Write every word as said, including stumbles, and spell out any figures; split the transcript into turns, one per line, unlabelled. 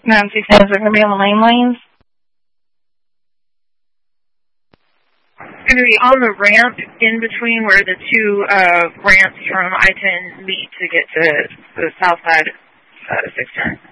Nancy says they're going to be on the main lanes.
Going to be on the ramp in between where the two uh, ramps from I ten meet to get to the south side uh, six ten.